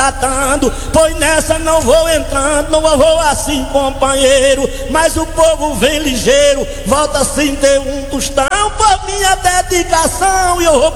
tratando, pois nessa não vou entrando, não vou assim, companheiro. Mas o povo vem ligeiro, volta sem ter um tostão, por minha dedicação, e eu vou